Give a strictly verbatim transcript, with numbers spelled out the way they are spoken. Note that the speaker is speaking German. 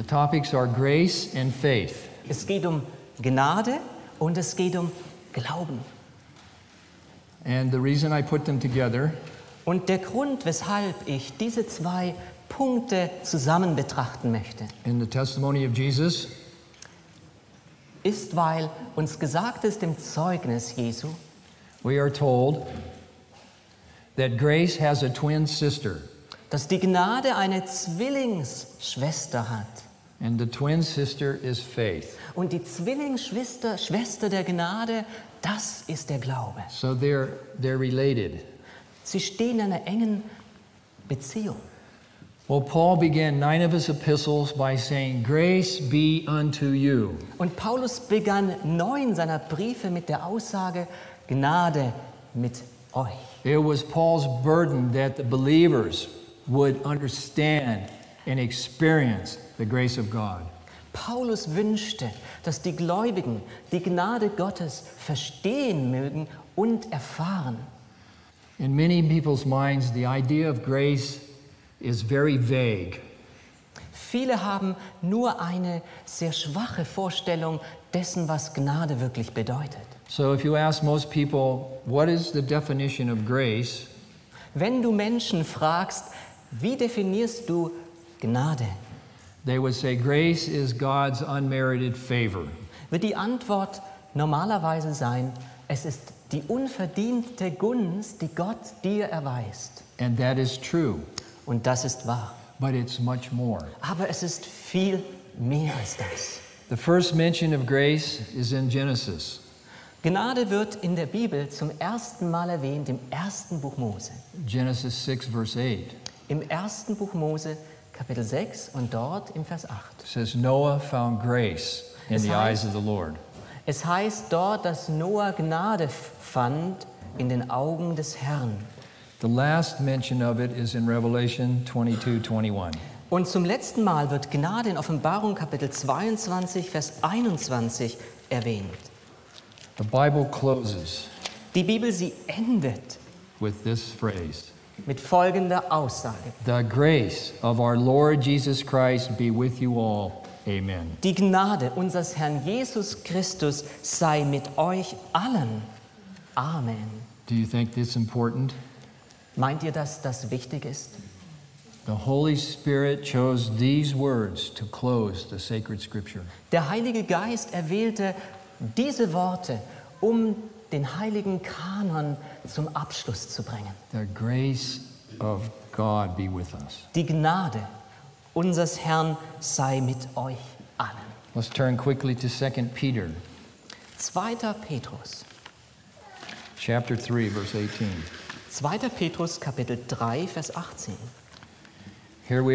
topics are grace and faith. Es geht um Gnade und es geht um Glauben. And the reason I put them together Und der Grund, weshalb ich diese zwei Punkte zusammen betrachten möchte, in the testimony of Jesus ist, weil uns gesagt ist im Zeugnis Jesu, we are told that grace has a twin sister, dass die Gnade eine Zwillingsschwester hat. and the twin sister is faith. Und die Zwillingsschwester Schwester der Gnade, das ist der Glaube. So they're, they're related. Sie stehen in einer engen Beziehung. Well, Paul began nine of his epistles by saying, "Grace be unto you." Und Paulus begann neun seiner Briefe mit der Aussage, Gnade mit euch. It was Paul's burden that the believers would understand and experience the grace of God. Paulus wünschte, dass die Gläubigen die Gnade Gottes verstehen mögen und erfahren. In many people's minds, the idea of grace is very vague. Viele haben nur eine sehr schwache Vorstellung dessen, was Gnade wirklich bedeutet. So if you ask most people, what is the definition of grace? Wenn du Menschen fragst, wie definierst du Gnade, They would say grace is God's unmerited favor. wird die Antwort normalerweise sein, es ist die unverdiente Gunst, die Gott dir erweist. And that is true, Und das ist wahr. but it's much more. Aber es ist viel mehr als das. The first mention of grace is in Genesis. Gnade wird in der Bibel zum ersten Mal erwähnt im ersten Buch Mose. Genesis six, verse eight. Im ersten Buch Mose, Kapitel sechs und dort im Vers acht. It says, Noah found grace in Es the heißt- eyes of the Lord. Es heißt dort, dass Noah Gnade fand in den Augen des Herrn. The last mention of it is in Revelation twenty-two, twenty-one. Und zum letzten Mal wird Gnade in Offenbarung Kapitel zweiundzwanzig, Vers einundzwanzig erwähnt. The Bible closes Die Bibel, sie endet with this phrase. mit folgender Aussage. The grace of our Lord Jesus Christ be with you all. Amen. Die Gnade unseres Herrn Jesus Christus sei mit euch allen. Amen. Do you think this is important? Meint ihr, dass das wichtig ist? The Holy Spirit chose these words to close the sacred scripture. Der Heilige Geist erwählte diese Worte, um den heiligen Kanon zum Abschluss zu bringen. The grace of God be with us. Die Gnade unseres Herrn sei mit euch allen. Let's turn quickly to Second Peter, Zweiter Petrus. chapter three, verse eighteen. Zweiter Petrus, Kapitel drei, Vers achtzehn. Here we